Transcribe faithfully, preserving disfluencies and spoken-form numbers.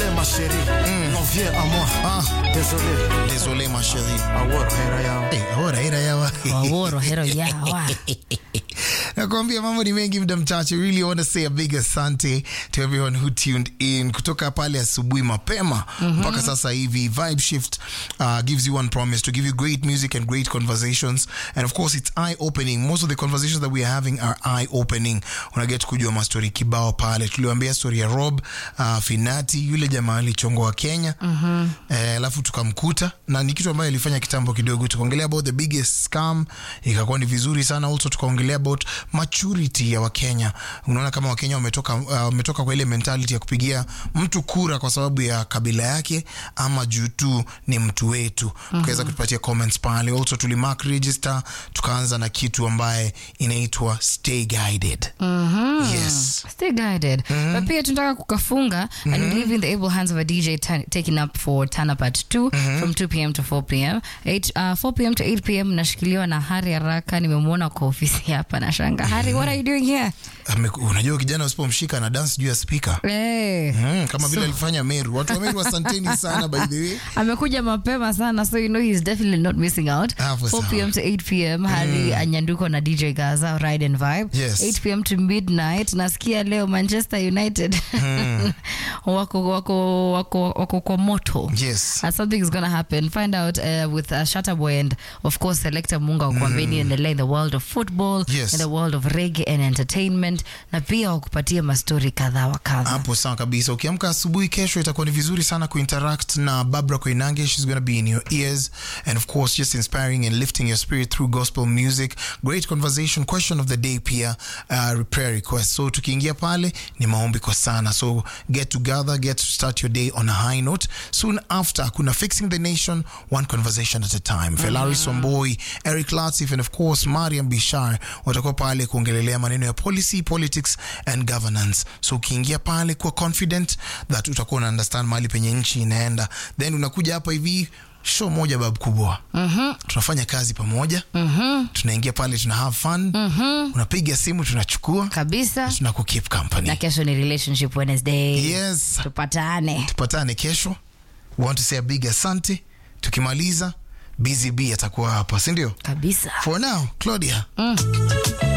Désolé ma chérie, mm. on vient à moi. Ah, désolé. Désolé ma chérie. Awora hera yawa. Eh, awora hera yawa. Awora hera yawa. Nakwambia mambo ni mengi muda mchache. Really want to say a big asante to everyone who tuned in kutoka pale asubuhi mapema mpaka mm-hmm. sasa hivi. Vibe Shift uh, gives you one promise to give you great music and great conversations, and of course it's eye opening. Most of the conversations that we are having are eye opening. Una get kujua mastori kibao pale. Tuliwaambia story ya Rob uh, Finati, yule jamaa alichongwa Kenya mhm eh, alafu tukamkuta na ni kitu ambayo alifanya kitambo kidogo. Tukaongelea about the biggest scam, ikakuwa ni vizuri sana. Also tukaongelea about maturity ya Wakenya. Unaona kama Wakenya wametoka wametoka uh, kwa ile mentality ya kupigia mtu kura kwa sababu ya kabila yake ama juu tu ni mtu wetu. Mm-hmm. Tukaweza kutupatia comments pale. Also tulimark register, tukaanza na kitu ambaye inaitwa Stay Guided. Mhm. Yes. Stay guided. Mm-hmm. But pia tunataka kukafunga mm-hmm. and leave in the able hands of a D J t- taking up for turn up at two mm-hmm. from two p.m. to four p.m. eight, uh, four p.m. to eight p.m. nashikiliwa na Hari Haraka. Nimemuona kwa ofisi hapa na shanga. Hari, what are you doing here? Ame, unajua kijana usipomshika na dance juu ya speaker. Hey. Mm, kama vile so, alifanya Meru. Watu wa Meru asanteni sana by the way. Amekuja mapema sana, so you know he's definitely not missing out. four p.m. to eight p.m. Hari mm. Anyanduko na D J Gaza Ride and Vibe. Yes. eight p.m. to midnight. Nasikia leo Manchester United mm. wako wako wako wako kwa moto. Yes. And something is going to happen. Find out uh, with uh, Shatta Boy and of course Selector Munga Okwambeni mm. in the world of football, yes. in the world of reggae and entertainment, na pia wakupatia mastori kadha wa kadha. Hapo sawa kabisa. Ukiamka asubuhi kesho itakuwa ni vizuri sana kuinteract na Barbara Koinange. She's going to be in your ears and of course just inspiring and lifting your spirit through gospel music. Great conversation, question of the day pia, uh, prayer request. So tukiingia pale ni maombi kwa sana. So get together, get to start your day on a high note. Soon after kuna Fixing the Nation, one conversation at a time. Mm-hmm. Felari Somboi, Eric Latif and of course Mariam Bishar watakuwa pale kuongelelea maneno ya policy, politics and governance. So ukiingia pale kuwa confident that utakuwa una understand mahali penye nchi inaenda. Then unakuja hapa hivi show moja babu kubwa. Mhm. Tunafanya kazi pamoja. Mhm. Tunaingia pale tuna have fun. Mhm. Unapiga simu tunachukua. Kabisa. Tunaku keep company. Na kesho ni Relationship Wednesday. Yes. Tupatane. Tupatane kesho. We want to say a big asante. Tukimaliza Busy B atakuwa hapa, si ndio? Kabisa. For now, Claudia. Mm.